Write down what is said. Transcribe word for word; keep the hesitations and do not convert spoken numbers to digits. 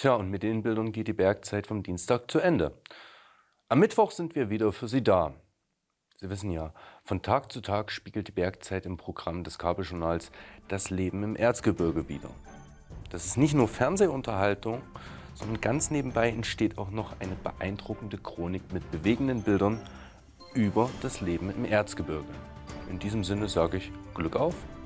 Tja, und mit den Bildern geht die Bergzeit vom Dienstag zu Ende. Am Mittwoch sind wir wieder für Sie da. Sie wissen ja, von Tag zu Tag spiegelt die Bergzeit im Programm des Kabeljournals das Leben im Erzgebirge wider. Das ist nicht nur Fernsehunterhaltung, sondern ganz nebenbei entsteht auch noch eine beeindruckende Chronik mit bewegenden Bildern über das Leben im Erzgebirge. In diesem Sinne sage ich Glück auf